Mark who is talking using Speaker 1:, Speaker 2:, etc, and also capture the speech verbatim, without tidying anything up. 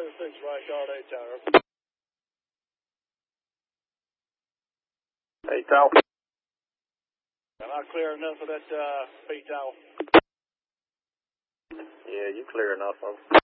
Speaker 1: oh six, right guard, eight tower.
Speaker 2: Eight tower.
Speaker 1: Am I clear enough of that uh, B tower?
Speaker 2: Yeah, you clear enough of them.